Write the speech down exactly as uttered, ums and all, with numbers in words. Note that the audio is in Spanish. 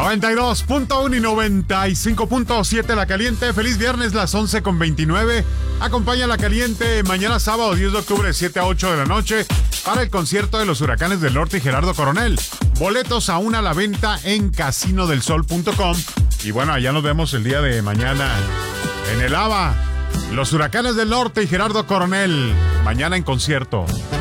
noventa y dos punto uno y noventa y cinco punto siete La Caliente. Feliz viernes, las once con veintinueve. Acompaña La Caliente mañana sábado diez de octubre, siete a ocho de la noche, para el concierto de los Huracanes del Norte y Gerardo Coronel. Boletos aún a la venta en casino del sol punto com. Y bueno, allá nos vemos el día de mañana en el ABA. Los Huracanes del Norte y Gerardo Coronel, mañana en concierto.